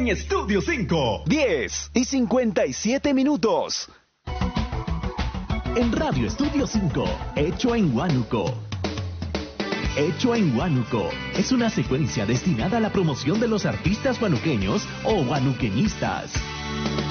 en Estudio 5. 10:57. En Radio Estudio 5, Hecho en Huánuco. Hecho en Huánuco es una secuencia destinada a la promoción de los artistas huanuqueños o huanuqueñistas.